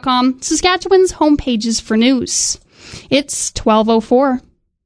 SaskatchewanSports.com, Saskatchewan's home pages for news. It's 12:04.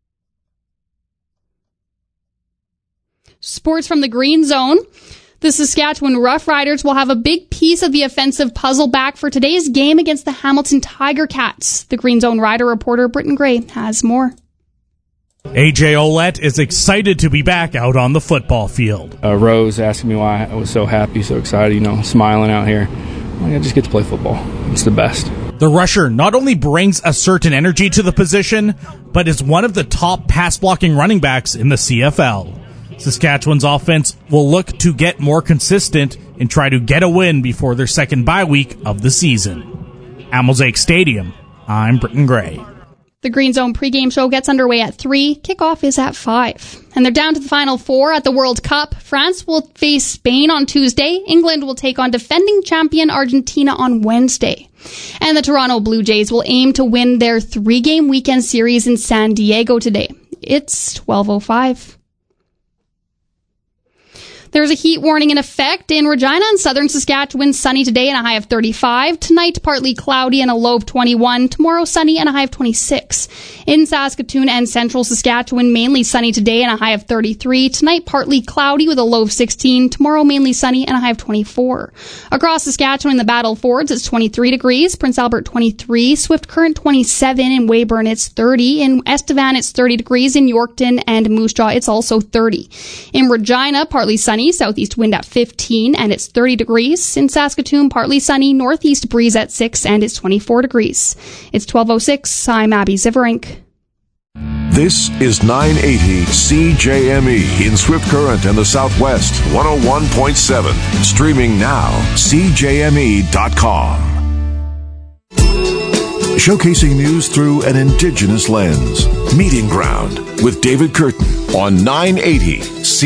Sports from the Green Zone. The Saskatchewan Roughriders will have a big piece of the offensive puzzle back for today's game against the Hamilton Tiger Cats. The Green Zone Rider reporter Britton Gray has more. AJ Ouellette is excited to be back out on the football field. Rose asking me why I was so happy, so excited, smiling out here. I just get to play football. It's the best. The rusher not only brings a certain energy to the position, but is one of the top pass-blocking running backs in the CFL. Saskatchewan's offense will look to get more consistent and try to get a win before their second bye week of the season. At Mosaic Stadium, I'm Britton Gray. The Green Zone pregame show gets underway at 3. Kickoff is at 5. And they're down to the Final Four at the World Cup. France will face Spain on Tuesday. England will take on defending champion Argentina on Wednesday. And the Toronto Blue Jays will aim to win their 3-game weekend series in San Diego today. It's 12:05. There's a heat warning in effect in Regina and southern Saskatchewan. Sunny today and a high of 35. Tonight, partly cloudy and a low of 21. Tomorrow, sunny and a high of 26. In Saskatoon and central Saskatchewan, mainly sunny today and a high of 33. Tonight, partly cloudy with a low of 16. Tomorrow, mainly sunny and a high of 24. Across Saskatchewan, the Battle Fords, it's 23 degrees. Prince Albert, 23. Swift Current, 27. In Weyburn, it's 30. In Estevan, it's 30 degrees. In Yorkton and Moose Jaw, it's also 30. In Regina, partly sunny. Southeast wind at 15 and it's 30 degrees. In Saskatoon, partly sunny, northeast breeze at 6 and it's 24 degrees. It's 12:06. I'm Abby Ziverink. This is 980 CJME in Swift Current and the Southwest, 101.7. Streaming now, CJME.com. Showcasing news through an Indigenous lens. Meeting Ground with David Curtin on 980